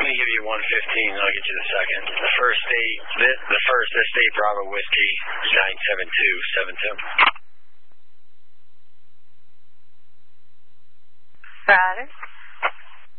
going to give you 115, and I'll get you the second. The first state Bravo Whiskey 97272. Roger.